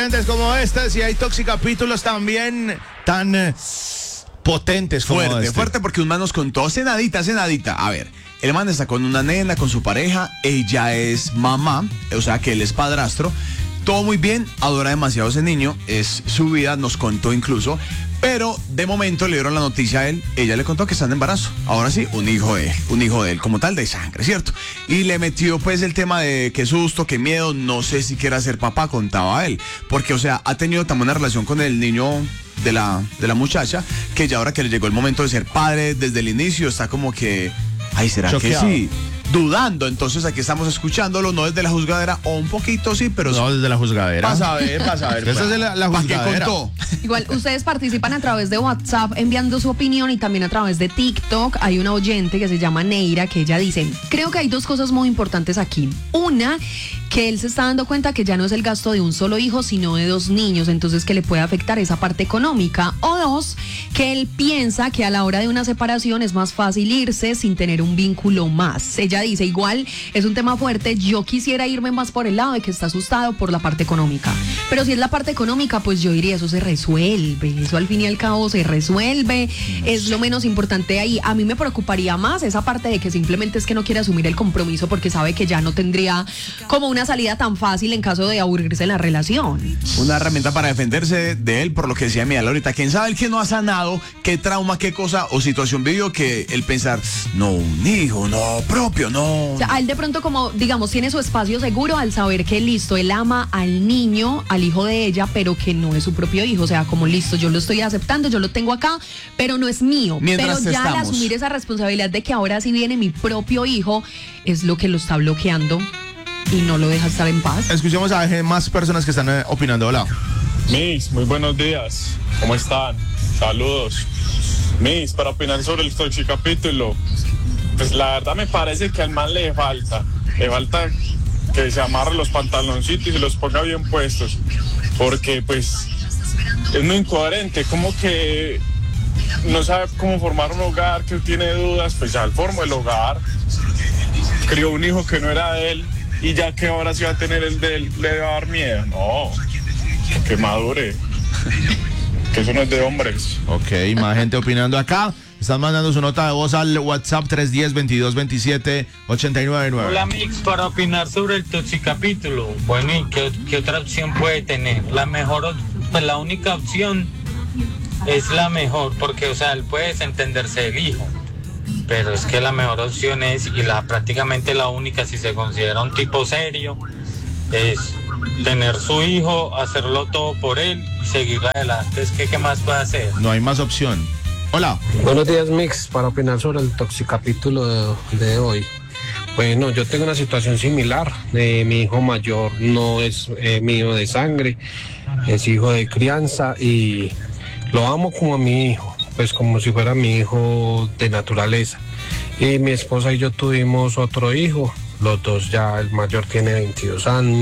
Como estas, y hay toxicapítulos también tan potentes como Fuerte, porque un man nos contó, hace nadita. A ver, el man está con una nena, con su pareja, ella es mamá, o sea que él es padrastro, todo muy bien, adora demasiado a ese niño, es su vida, nos contó incluso, pero de momento le dieron la noticia a él, ella le contó que está en embarazo, ahora sí, un hijo de él, como tal, de sangre, ¿cierto? Y le metió pues el tema de qué susto, qué miedo, no sé si quiera ser papá, contaba él, porque o sea, ha tenido tan buena relación con el niño de la muchacha, que ya ahora que le llegó el momento de ser padre desde el inicio, está como que, ay, ¿será choqueado, que sí? Dudando, entonces aquí estamos escuchándolo, no desde la juzgadera, o un poquito sí, pero no desde la juzgadera. Vas a ver. Esa es la juzgadera. ¿Qué contó? Igual, ustedes participan a través de WhatsApp enviando su opinión y también a través de TikTok. Hay una oyente que se llama Neira, que ella dice, creo que hay dos cosas muy importantes aquí. Una, que él se está dando cuenta que ya no es el gasto de un solo hijo, sino de 2 niños, entonces que le puede afectar esa parte económica. O 2, que él piensa que a la hora de una separación es más fácil irse sin tener un vínculo más. Ella dice, igual es un tema fuerte, yo quisiera irme más por el lado de que está asustado por la parte económica. Pero si es la parte económica, pues yo diría, eso se resuelve, eso al fin y al cabo se resuelve, es lo menos importante ahí. A mí me preocuparía más esa parte de que simplemente es que no quiere asumir el compromiso porque sabe que ya no tendría como una salida tan fácil en caso de aburrirse en la relación. Una herramienta para defenderse de él, por lo que decía Miguel ahorita, quién sabe el que no ha sanado, qué trauma, qué cosa o situación vivió que el pensar, no, un hijo, no, propio, no. O sea, a él de pronto como, digamos, tiene su espacio seguro al saber que listo, él ama al niño, al hijo de ella, pero que no es su propio hijo, o sea, como listo, yo lo estoy aceptando, yo lo tengo acá, pero no es mío. Mientras pero ya al asumir esa responsabilidad de que ahora sí viene mi propio hijo, es lo que lo está bloqueando y no lo deja estar en paz. Escuchemos a más personas que están opinando. Hola. Miss, muy buenos días. ¿Cómo están? Saludos. Miss, para opinar sobre el toxicapítulo, pues la verdad me parece que al man le falta que se amarre los pantaloncitos y los ponga bien puestos, porque pues es muy incoherente, como que no sabe cómo formar un hogar, que tiene dudas, pues ya él formó el hogar, crió un hijo que no era de él, y ya que ahora sí va a tener el de él, le va a dar miedo. No, que madure, que eso no es de hombres. Ok, más gente opinando acá. Están mandando su nota de voz al WhatsApp 310-2227-899. Hola Mix, para opinar sobre el toxicapítulo. Bueno, ¿y qué otra opción puede tener? Pues la única opción es la mejor, porque o sea, él puede desentenderse del hijo. Pero es que la mejor opción es, y prácticamente la única, si se considera un tipo serio, es tener su hijo, hacerlo todo por él y seguir adelante. Es que ¿qué más puede hacer? No hay más opción. Hola. Buenos días, Mix, para opinar sobre el toxicapítulo de hoy. Bueno, yo tengo una situación similar. Mi hijo mayor no es mi hijo de sangre, es hijo de crianza y lo amo como a mi hijo, pues como si fuera mi hijo de naturaleza. Y mi esposa y yo tuvimos otro hijo, los dos ya, el mayor tiene 22 años.